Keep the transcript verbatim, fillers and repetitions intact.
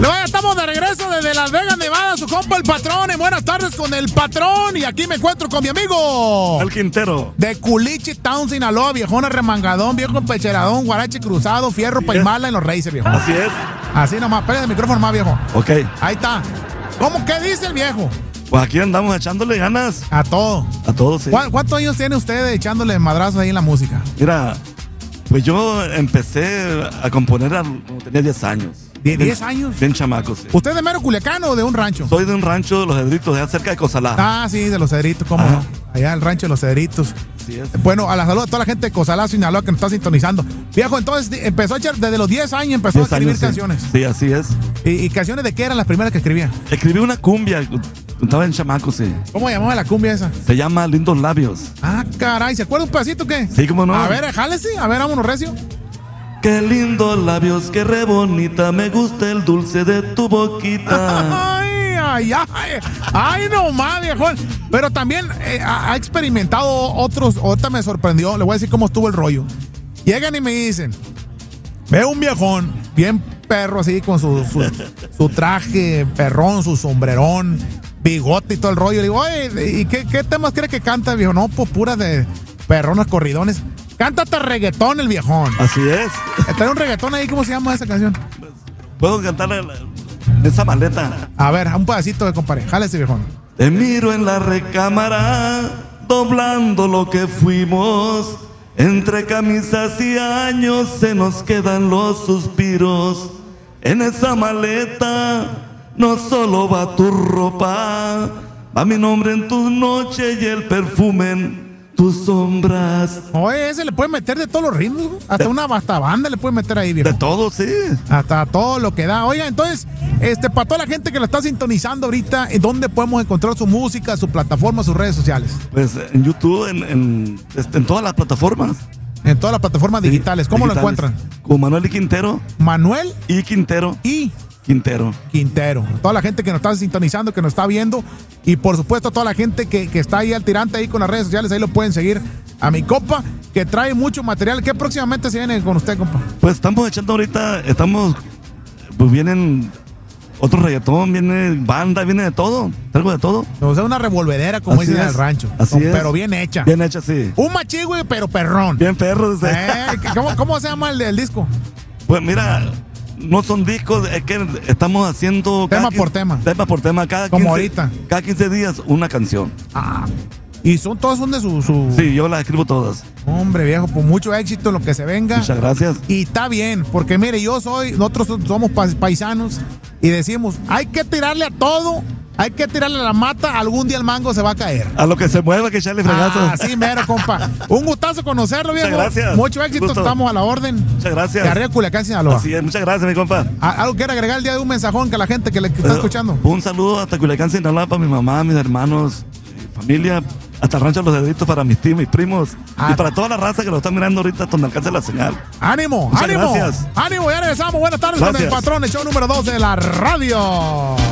Luego ya estamos de regreso desde Las Vegas, Nevada, su compa el Patrón. Y buenas tardes con el Patrón. Y aquí me encuentro con mi amigo El Quintero. de Culichi Town, Sinaloa, viejón remangadón, viejo pecheradón, guarache cruzado, fierro, ¿Sí paimala en los raíces, viejo. Así es. Así nomás, espérate el micrófono más, viejo. Ok. Ahí está. ¿Cómo que dice el viejo? Pues aquí andamos echándole ganas. A todo. A todos, sí. ¿Cu- ¿Cuántos años tiene usted echándole madrazos ahí en la música? Mira, pues yo empecé a componer a- cuando tenía diez años. ¿De diez años? Bien chamaco, sí. ¿Usted es de mero Culiacán o de un rancho? Soy de un rancho de los Cedritos, de allá cerca de Cozalá. Ah, sí, de los Cedritos, cómo Ajá. no. Allá el rancho de los Cedritos. Así es. Bueno, a la salud de toda la gente de Cozalá, Sinaloa, que nos está sintonizando. Viejo, entonces empezó a echar, desde los diez años empezó diez a escribir años, sí. canciones. Sí, así es. ¿Y, y canciones de qué eran las primeras que escribía? Escribí una cumbia, estaba en chamaco, sí. ¿Cómo llamaba la cumbia esa? Se llama Lindos Labios. Ah, caray, ¿se acuerda un pedacito o qué? Sí, cómo no. A ver, jálese, a ver, vámonos, recio. Qué lindos labios, qué re bonita, me gusta el dulce de tu boquita. Ay, ay, ay, ay, no más, viejón. Pero también eh, ha, ha experimentado otros, ahorita me sorprendió, le voy a decir cómo estuvo el rollo. Llegan y me dicen, veo un viejón, bien perro así, con su, su, su traje perrón, su sombrerón, bigote y todo el rollo. Le digo, oye, ¿y qué, qué temas crees que canta, viejo? No, pues puras de perrones corridones. Cántate reggaetón, el viejón. Así es. Trae un reggaetón ahí, ¿cómo se llama esa canción? Puedo cantarle la- esa maleta. A ver, un pedacito de compadre, jálese, viejón. Te miro en la recámara, doblando lo que fuimos. Entre camisas y años se nos quedan los suspiros. En esa maleta no solo va tu ropa, va mi nombre en tus noches y el perfume en tus sombras. Oye, ese le puede meter de todos los ritmos, güey. Hasta una basta banda le puede meter ahí, viejo. De todo, sí. Hasta todo lo que da. Oiga, entonces, este, para toda la gente que lo está sintonizando ahorita, ¿en dónde podemos encontrar su música, su plataforma, sus redes sociales? Pues en YouTube, en, en, este, en todas las plataformas. En todas las plataformas Sí, digitales. ¿Cómo lo digitales. encuentran? Con Manuel y Quintero. Manuel Y Quintero. y Quintero. Quintero. Toda la gente que nos está sintonizando, que nos está viendo. Y por supuesto, toda la gente que, que está ahí al tirante ahí con las redes sociales, ahí lo pueden seguir a mi compa, que trae mucho material. ¿Qué próximamente se viene con usted, compa? Pues estamos echando ahorita, estamos, pues vienen otro reggaetón, viene banda, viene de todo, algo de todo. O sea, una revolvedera, como Así dicen en es, el rancho. así Con- es. Pero bien hecha. Bien hecha, sí. Un machigüe, pero perrón. Bien perros. sí. Eh, ¿cómo, ¿Cómo se llama el, el disco? Pues mira, no son discos, es que estamos haciendo... cada Tema quince por tema. Tema por tema, cada Como quince, ahorita. Cada quince días una canción. Ah, y son todos son de su, su... Sí, yo las escribo todas. Hombre, viejo, pues mucho éxito en lo que se venga. Muchas gracias. Y está bien, porque mire, yo soy, nosotros somos pa- paisanos y decimos, hay que tirarle a todo, hay que tirarle a la mata, algún día el mango se va a caer. A lo que se mueva, que echarle fregazos. Ah, sí, mero, compa. Un gustazo conocerlo, viejo. Muchas gracias. Mucho éxito, Gusto. estamos a la orden. Muchas gracias. De arriba de Culiacán, Sinaloa. Así es, muchas gracias, mi compa. ¿A- ¿Algo quiere agregar el día de un mensajón que la gente que le que está Eh, escuchando? Un saludo hasta Culiacán, Sinaloa, para mi mamá, mis hermanos, mi familia, hasta el rancho de los deditos para mis tíos, mis primos Ah. y para toda la raza que lo está mirando ahorita donde alcance la señal. ¡Ánimo! Muchas ánimo! gracias. ¡Ánimo! Ya regresamos. Buenas tardes con el Gracias. patrón, el show número dos de la radio.